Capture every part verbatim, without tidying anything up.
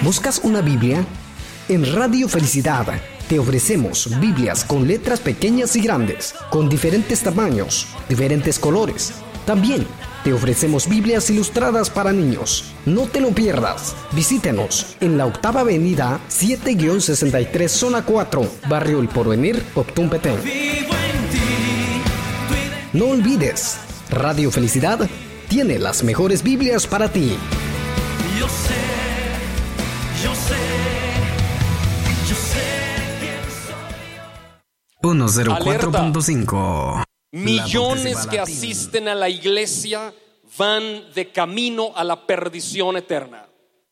¿Buscas una Biblia? En Radio Felicidad te ofrecemos Biblias con letras pequeñas y grandes, con diferentes tamaños, diferentes colores. También te ofrecemos Biblias ilustradas para niños. No te lo pierdas. Visítenos en la octava avenida siete sesenta y tres, zona cuatro, Barrio El Porvenir, Octún Petén. No olvides, Radio Felicidad tiene las mejores Biblias para ti. Yo sé, yo sé, yo sé quién soy. ciento cuatro punto cinco. Millones que asisten a la iglesia van de camino a la perdición eterna.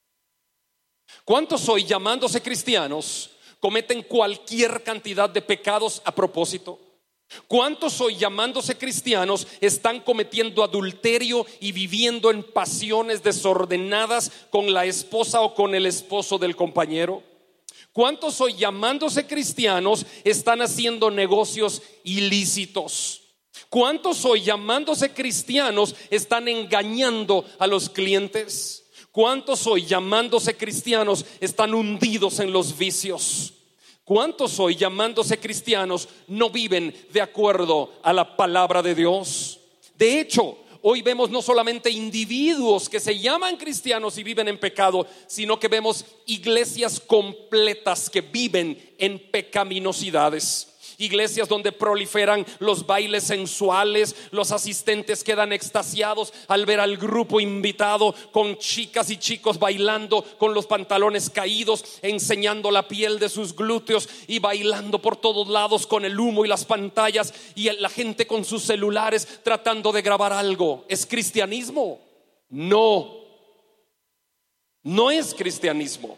¿Cuántos hoy, llamándose cristianos, cometen cualquier cantidad de pecados a propósito? ¿Cuántos hoy, llamándose cristianos, están cometiendo adulterio y viviendo en pasiones desordenadas con la esposa o con el esposo del compañero? ¿Cuántos hoy, llamándose cristianos, están haciendo negocios ilícitos? ¿Cuántos hoy, llamándose cristianos, están engañando a los clientes? ¿Cuántos hoy, llamándose cristianos, están hundidos en los vicios? ¿Cuántos hoy, llamándose cristianos, no viven de acuerdo a la palabra de Dios? De hecho, hoy vemos no solamente individuos que se llaman cristianos y viven en pecado, sino que vemos iglesias completas que viven en pecaminosidades. Iglesias donde proliferan los bailes sensuales, los asistentes quedan extasiados al ver al grupo invitado con chicas y chicos bailando con los pantalones caídos, enseñando la piel de sus glúteos y bailando por todos lados con el humo y las pantallas, y la gente con sus celulares tratando de grabar algo. ¿Es cristianismo? No, no es cristianismo.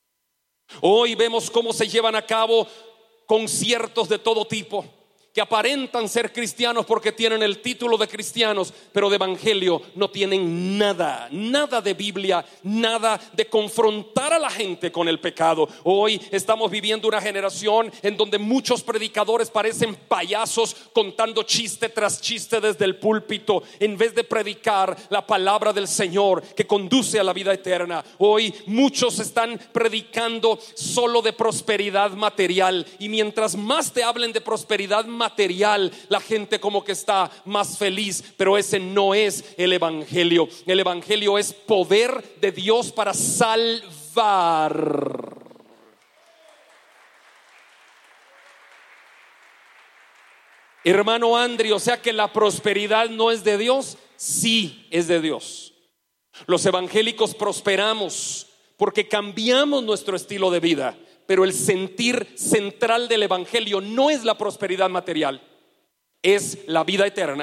Hoy vemos cómo se llevan a cabo conciertos de todo tipo que aparentan ser cristianos porque tienen el título de cristianos, pero de evangelio no tienen nada, nada de Biblia, nada de confrontar a la gente con el pecado. Hoy estamos viviendo una generación en donde muchos predicadores parecen payasos contando chiste tras chiste desde el púlpito, en vez de predicar la palabra del Señor que conduce a la vida eterna. Hoy muchos están predicando solo de prosperidad material, y mientras más te hablen de prosperidad material, la gente como que está más feliz, pero ese no es el evangelio. El evangelio es poder de Dios para salvar. Hermano Andri, o sea que la prosperidad no es de Dios. Sí, es de Dios. Los evangélicos prosperamos porque cambiamos nuestro estilo de vida, pero el sentir central del evangelio no es la prosperidad material, es la vida eterna.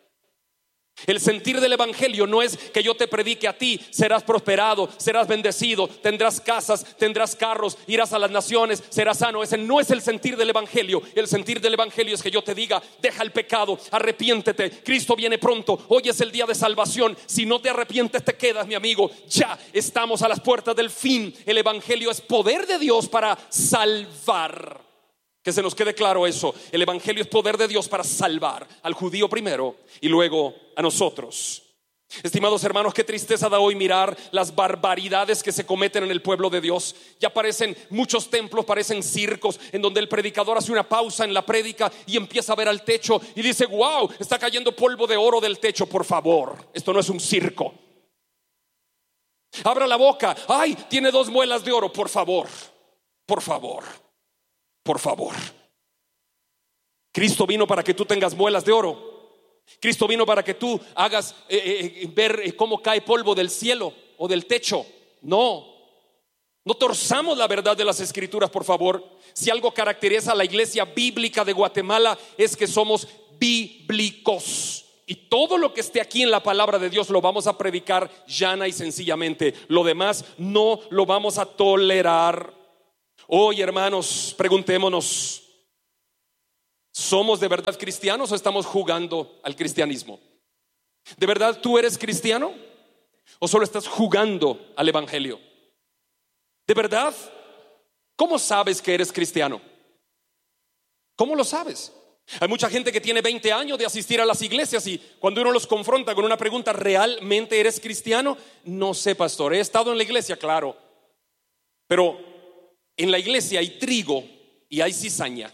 El sentir del evangelio no es que yo te predique a ti, serás prosperado, serás bendecido, tendrás casas, tendrás carros, irás a las naciones, serás sano. Ese no es el sentir del evangelio. El sentir del evangelio es que yo te diga: deja el pecado, arrepiéntete, Cristo viene pronto, hoy es el día de salvación. Si no te arrepientes te quedas, mi amigo. Ya estamos a las puertas del fin. El evangelio es poder de Dios para salvar. Que se nos quede claro eso. El evangelio es poder de Dios para salvar al judío primero y luego a nosotros. Estimados hermanos, qué tristeza da hoy mirar las barbaridades que se cometen en el pueblo de Dios. Ya parecen muchos templos, parecen circos, en donde el predicador hace una pausa en la prédica y empieza a ver al techo y dice: wow, está cayendo polvo de oro del techo. Por favor, esto no es un circo. Abra la boca: ay, tiene dos muelas de oro. Por favor, por favor, por favor. Cristo vino para que tú tengas muelas de oro. Cristo vino para que tú hagas eh, eh, ver eh, cómo cae polvo del cielo o del techo. No, no torzamos la verdad de las escrituras, por favor. Si algo caracteriza a la iglesia bíblica de Guatemala es que somos bíblicos. Y todo lo que esté aquí en la palabra de Dios lo vamos a predicar llana y sencillamente. Lo demás no lo vamos a tolerar. Hoy, hermanos, preguntémonos: ¿somos de verdad cristianos o estamos jugando al cristianismo? ¿De verdad tú eres cristiano o solo estás jugando al evangelio? ¿De verdad? ¿Cómo sabes que eres cristiano? ¿Cómo lo sabes? Hay mucha gente que tiene veinte años de asistir a las iglesias y cuando uno los confronta con una pregunta: ¿realmente eres cristiano? No sé, pastor, he estado en la iglesia, claro. Pero en la iglesia hay trigo y hay cizaña.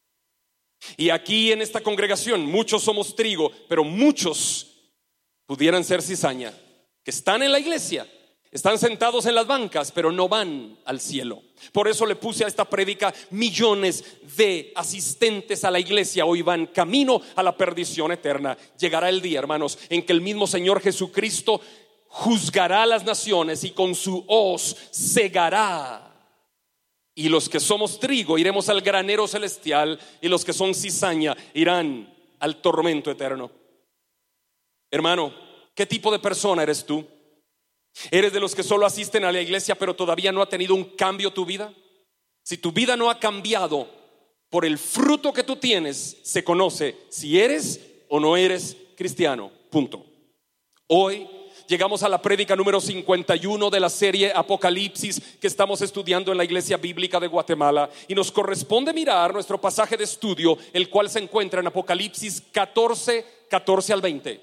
Y aquí en esta congregación muchos somos trigo, pero muchos pudieran ser cizaña, que están en la iglesia, están sentados en las bancas, pero no van al cielo. Por eso le puse a esta prédica: millones de asistentes a la iglesia hoy van camino a la perdición eterna. Llegará el día, hermanos, en que el mismo Señor Jesucristo juzgará a las naciones y con su hoz cegará. Y los que somos trigo iremos al granero celestial, y los que son cizaña irán al tormento eterno. Hermano, ¿qué tipo de persona eres tú? ¿Eres de los que solo asisten a la iglesia pero todavía no ha tenido un cambio tu vida? Si tu vida no ha cambiado, por el fruto que tú tienes se conoce si eres o no eres cristiano. Punto. Hoy llegamos a la prédica número cincuenta y uno de la serie Apocalipsis que estamos estudiando en la Iglesia Bíblica de Guatemala, y nos corresponde mirar nuestro pasaje de estudio, el cual se encuentra en Apocalipsis catorce, catorce al veinte.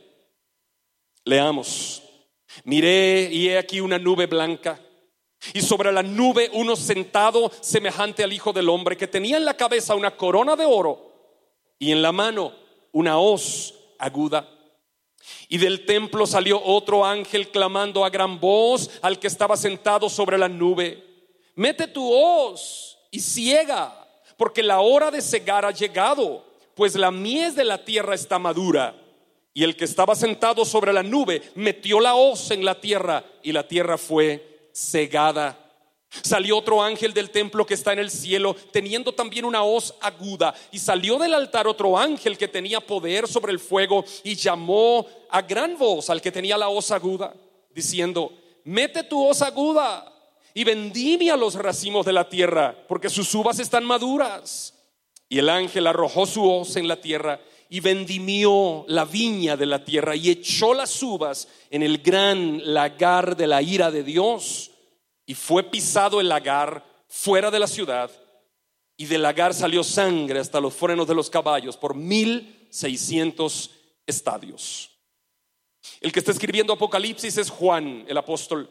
Leamos. Miré y he aquí una nube blanca, y sobre la nube uno sentado semejante al Hijo del Hombre, que tenía en la cabeza una corona de oro y en la mano una hoz aguda. Y del templo salió otro ángel clamando a gran voz al que estaba sentado sobre la nube: mete tu hoz y ciega, porque la hora de cegar ha llegado, pues la mies de la tierra está madura. Y el que estaba sentado sobre la nube metió la hoz en la tierra, y la tierra fue cegada. Salió otro ángel del templo que está en el cielo, teniendo también una hoz aguda. Y salió del altar otro ángel que tenía poder sobre el fuego, y llamó a gran voz al que tenía la hoz aguda, diciendo: mete tu hoz aguda y vendimia los racimos de la tierra, porque sus uvas están maduras. Y el ángel arrojó su hoz en la tierra y vendimió la viña de la tierra, y echó las uvas en el gran lagar de la ira de Dios. Y fue pisado el lagar fuera de la ciudad, y del lagar salió sangre hasta los frenos de los caballos por mil seiscientos estadios. El que está escribiendo Apocalipsis es Juan, el apóstol.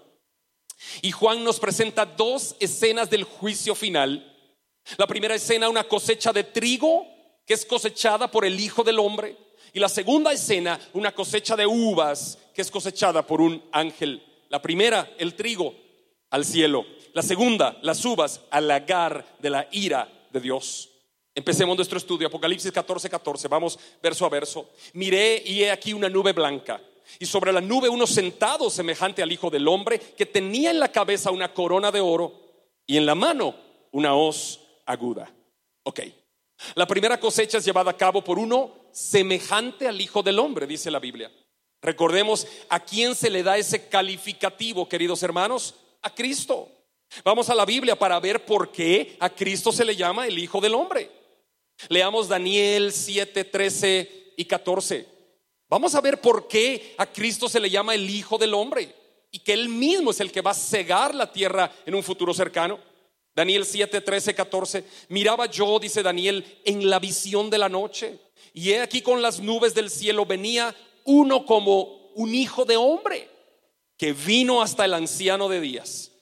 Y Juan nos presenta dos escenas del juicio final. La primera escena, una cosecha de trigo que es cosechada por el Hijo del Hombre. Y la segunda escena, una cosecha de uvas que es cosechada por un ángel. La primera, el trigo, al cielo. La segunda, las uvas, al lagar de la ira de Dios. Empecemos nuestro estudio. Apocalipsis catorce, catorce. Vamos verso a verso. Miré y he aquí una nube blanca, y sobre la nube uno sentado semejante al Hijo del Hombre, que tenía en la cabeza una corona de oro y en la mano una hoz aguda. Ok. La primera cosecha es llevada a cabo por uno semejante al Hijo del Hombre, dice la Biblia. Recordemos a quién se le da ese calificativo, queridos hermanos: a Cristo. Vamos a la Biblia para ver por qué a Cristo se le llama el Hijo del Hombre. Leamos Daniel siete, trece y catorce. Vamos a ver por qué a Cristo se le llama el Hijo del Hombre, y que Él mismo es el que va a cegar la tierra en un futuro cercano. Daniel siete, trece, catorce. Miraba yo, dice Daniel, en la visión de la noche, y he aquí con las nubes del cielo venía uno como un hijo de hombre, que vino hasta el anciano de días,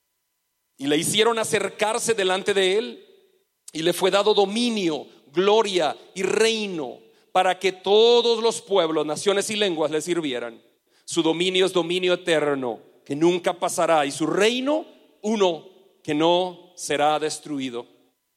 y le hicieron acercarse delante de él, y le fue dado dominio, gloria y reino, para que todos los pueblos, naciones y lenguas le sirvieran. Su dominio es dominio eterno, que nunca pasará, y su reino uno que no será destruido.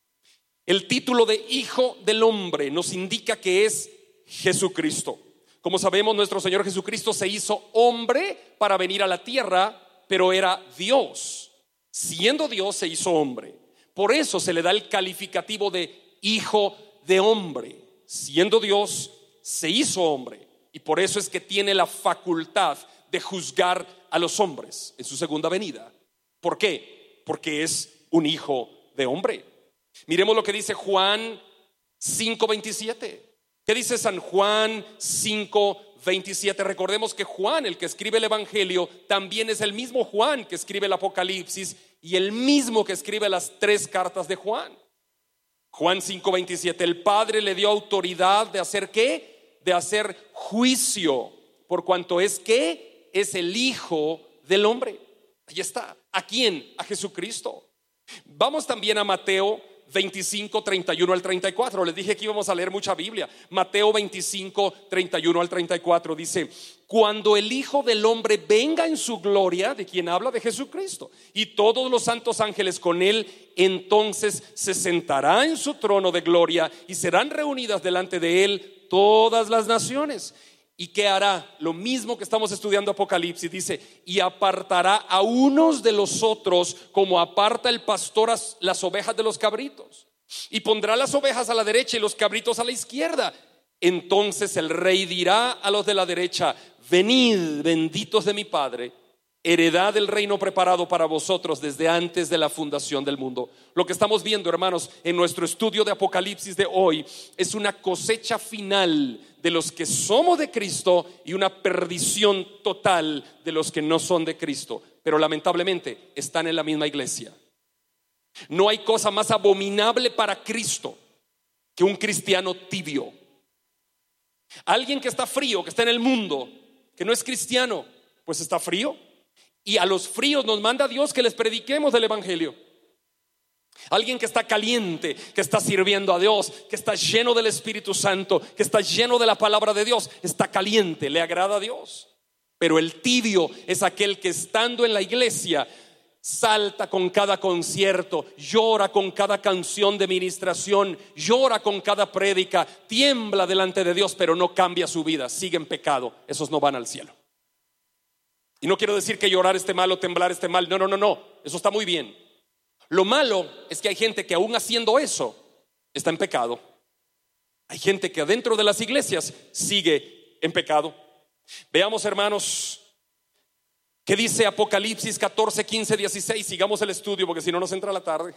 El título de Hijo del Hombre nos indica que es Jesucristo. Como sabemos, nuestro Señor Jesucristo se hizo hombre para venir a la tierra, pero era Dios. Siendo Dios, se hizo hombre. Por eso se le da el calificativo de Hijo de Hombre. Siendo Dios, se hizo hombre, y por eso es que tiene la facultad de juzgar a los hombres en su segunda venida. ¿Por qué? Porque es un hijo de hombre. Miremos lo que dice Juan cinco veintisiete. ¿Qué dice San Juan cinco veintisiete? Recordemos que Juan, el que escribe el Evangelio, también es el mismo Juan que escribe el Apocalipsis, y el mismo que escribe las tres cartas de Juan. Juan cinco veintisiete. El Padre le dio autoridad de hacer ¿qué? De hacer juicio, por cuanto es ¿qué? Es el Hijo del Hombre. Ahí está. ¿A quién? A Jesucristo. Vamos también a Mateo veinticinco, treinta y uno al treinta y cuatro. Les dije que íbamos a leer mucha Biblia. Mateo veinticinco, treinta y uno al treinta y cuatro dice: cuando el Hijo del Hombre venga en su gloria, ¿de quién habla? De Jesucristo, y todos los santos ángeles con él, entonces se sentará en su trono de gloria y serán reunidas delante de él todas las naciones. ¿Y qué hará? Lo mismo que estamos estudiando Apocalipsis. Dice: y apartará a unos de los otros, como aparta el pastor a las ovejas de los cabritos, y pondrá las ovejas a la derecha y los cabritos a la izquierda. Entonces el rey dirá a los de la derecha: venid, benditos de mi Padre, heredad del reino preparado para vosotros desde antes de la fundación del mundo. Lo que estamos viendo, hermanos, en nuestro estudio de Apocalipsis de hoy es una cosecha final de los que somos de Cristo y una perdición total de los que no son de Cristo, pero lamentablemente están en la misma iglesia. No hay cosa más abominable para Cristo que un cristiano tibio. Alguien que está frío, que está en el mundo, que no es cristiano, pues está frío. Y a los fríos nos manda Dios que les prediquemos el evangelio. Alguien que está caliente, que está sirviendo a Dios, que está lleno del Espíritu Santo, que está lleno de la palabra de Dios, está caliente, le agrada a Dios. Pero el tibio es aquel que estando en la iglesia salta con cada concierto, llora con cada canción de ministración, llora con cada prédica, tiembla delante de Dios, pero no cambia su vida, sigue en pecado. Esos no van al cielo. Y no quiero decir que llorar esté mal o temblar esté mal. No, no, no, no. Eso está muy bien. Lo malo es que hay gente que aún haciendo eso está en pecado. Hay gente que adentro de las iglesias sigue en pecado. Veamos, hermanos, qué dice Apocalipsis catorce, quince, dieciséis. Sigamos el estudio porque si no nos entra la tarde.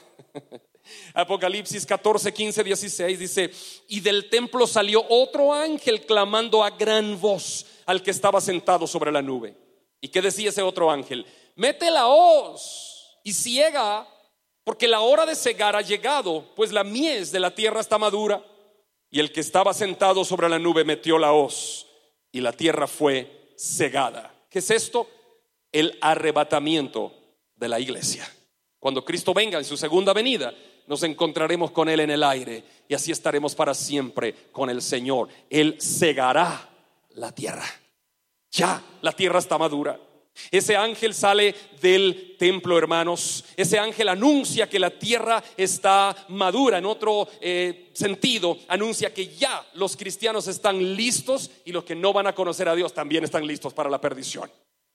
Apocalipsis catorce, quince, dieciséis dice: y del templo salió otro ángel clamando a gran voz al que estaba sentado sobre la nube. ¿Y qué decía ese otro ángel? Mete la hoz y ciega, porque la hora de cegar ha llegado, pues la mies de la tierra está madura. Y el que estaba sentado sobre la nube metió la hoz y la tierra fue cegada. ¿Qué es esto? El arrebatamiento de la iglesia. Cuando Cristo venga en su segunda venida, nos encontraremos con él en el aire y así estaremos para siempre con el Señor. Él cegará la tierra. Ya la tierra está madura. Ese ángel sale del templo, hermanos. Ese ángel anuncia que la tierra está madura. En otro eh, sentido, anuncia que ya los cristianos están listos y los que no van a conocer a Dios también están listos para la perdición.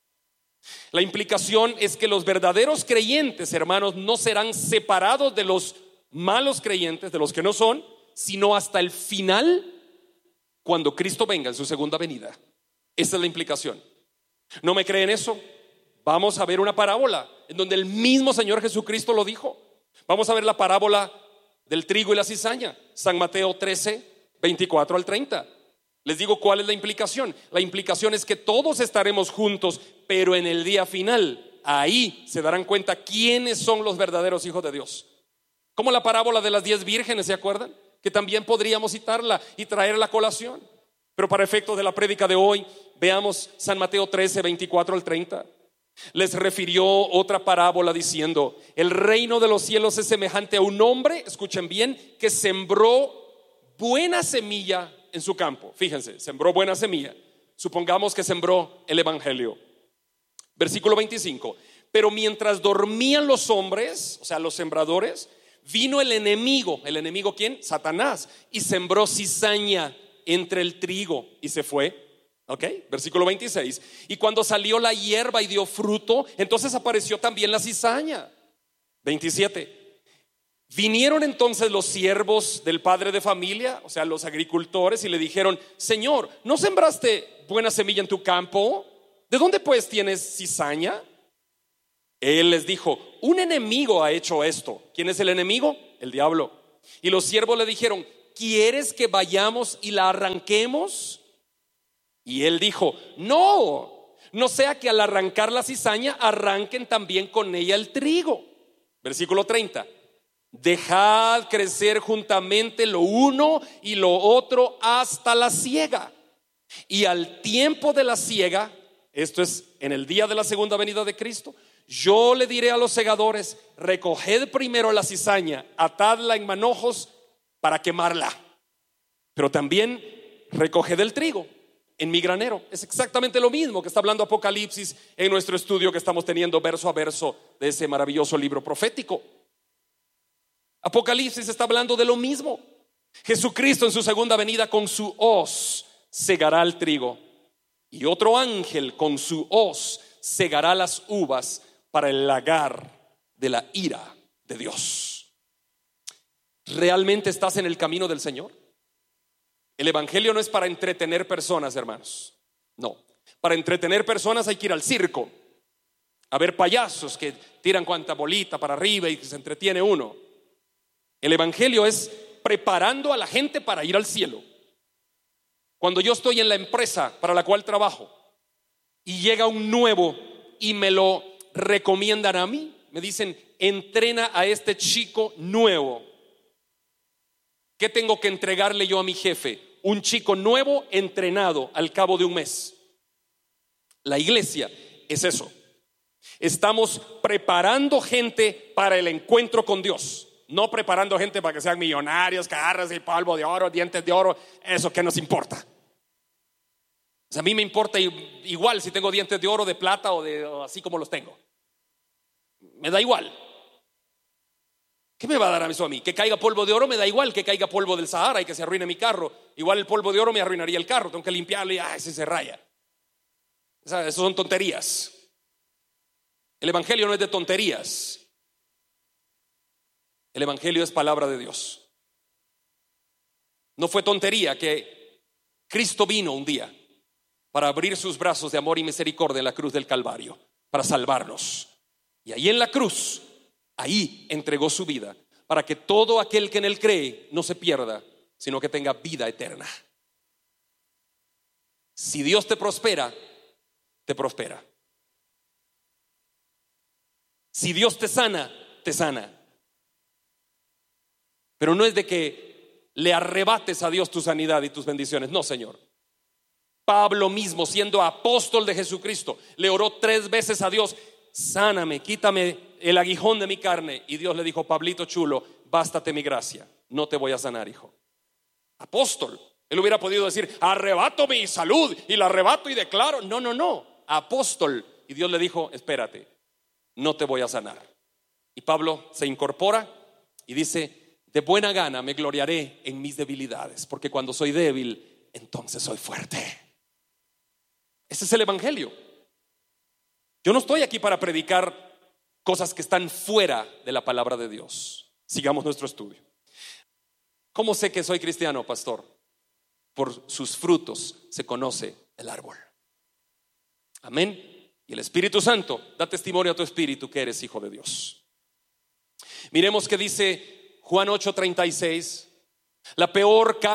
La implicación es que los verdaderos creyentes, hermanos, no serán separados de los malos creyentes, de los que no son, sino hasta el final, cuando Cristo venga en su segunda venida. Esa es la implicación. ¿No me creen eso? Vamos a ver una parábola en donde el mismo Señor Jesucristo lo dijo. Vamos a ver la parábola del trigo y la cizaña. San Mateo trece, veinticuatro al treinta. Les digo cuál es la implicación. La implicación es que todos estaremos juntos, pero en el día final, ahí se darán cuenta quiénes son los verdaderos hijos de Dios. Como la parábola de las diez vírgenes, ¿se acuerdan? Que también podríamos citarla y traerla a colación. Pero para efectos de la prédica de hoy, veamos San Mateo trece, veinticuatro al treinta. Les refirió otra parábola diciendo: el reino de los cielos es semejante a un hombre, escuchen bien, que sembró buena semilla en su campo. Fíjense, sembró buena semilla. Supongamos que sembró el evangelio. Versículo veinticinco. Pero mientras dormían los hombres, o sea los sembradores, vino el enemigo. ¿El enemigo quién? Satanás. Y sembró cizaña entre el trigo y se fue. Ok, versículo veintiséis. Y cuando salió la hierba y dio fruto, entonces apareció también la cizaña. veintisiete. Vinieron entonces los siervos del padre de familia, o sea los agricultores, y le dijeron: Señor, ¿no sembraste buena semilla en tu campo? ¿De dónde pues tienes cizaña? Él les dijo: un enemigo ha hecho esto. ¿Quién es el enemigo? El diablo. Y los siervos le dijeron: ¿quieres que vayamos y la arranquemos? Y él dijo: no, no sea que al arrancar la cizaña arranquen también con ella el trigo. Versículo treinta. Dejad crecer juntamente lo uno y lo otro hasta la siega. Y al tiempo de la siega, esto es en el día de la segunda venida de Cristo, yo le diré a los segadores: recoged primero la cizaña, atadla en manojos para quemarla, pero también recoged el trigo en mi granero. Es exactamente lo mismo que está hablando Apocalipsis en nuestro estudio que estamos teniendo verso a verso de ese maravilloso libro profético. Apocalipsis está hablando de lo mismo. Jesucristo en su segunda venida con su hoz segará el trigo, y otro ángel con su hoz segará las uvas para el lagar de la ira de Dios. ¿Realmente estás en el camino del Señor? El evangelio no es para entretener personas, hermanos. No, para entretener personas hay que ir al circo a ver payasos que tiran cuanta bolita para arriba y que se entretiene uno. El evangelio es preparando a la gente para ir al cielo. Cuando yo estoy en la empresa para la cual trabajo y llega un nuevo y me lo recomiendan a mí, me dicen: entrena a este chico nuevo. ¿Qué tengo que entregarle yo a mi jefe? Un chico nuevo entrenado al cabo de un mes. La iglesia es eso. Estamos preparando gente para el encuentro con Dios, no preparando gente para que sean millonarios, carros y polvo de oro, dientes de oro. Eso que nos importa. O sea, a mí me importa igual si tengo dientes de oro, de plata o de o así como los tengo. Me da igual. ¿Qué me va a dar eso a mí? Que caiga polvo de oro me da igual que caiga polvo del Sahara y que se arruine mi carro. Igual el polvo de oro me arruinaría el carro. Tengo que limpiarlo y ¡ay, se raya! O sea, eso son tonterías. El evangelio no es de tonterías. El evangelio es palabra de Dios. No fue tontería que Cristo vino un día para abrir sus brazos de amor y misericordia en la cruz del Calvario, para salvarnos. Y ahí en la cruz, ahí entregó su vida para que todo aquel que en él cree no se pierda, sino que tenga vida eterna. Si Dios te prospera, te prospera. Si Dios te sana, te sana. Pero no es de que le arrebates a Dios tu sanidad y tus bendiciones. No, Señor. Pablo mismo, siendo apóstol de Jesucristo, le oró tres veces a Dios: sáname, quítame el aguijón de mi carne. Y Dios le dijo: Pablito chulo, bástate mi gracia, no te voy a sanar, hijo. Apóstol. Él hubiera podido decir: arrebato mi salud y la arrebato y declaro. No, no, no, apóstol. Y Dios le dijo: espérate, no te voy a sanar. Y Pablo se incorpora y dice: de buena gana me gloriaré en mis debilidades, porque cuando soy débil, entonces soy fuerte. Ese es el evangelio. Yo no estoy aquí para predicar cosas que están fuera de la palabra de Dios. Sigamos nuestro estudio. ¿Cómo sé que soy cristiano, pastor? Por sus frutos se conoce el árbol. Amén. Y el Espíritu Santo da testimonio a tu espíritu que eres hijo de Dios. Miremos que dice Juan ocho treinta y seis: la peor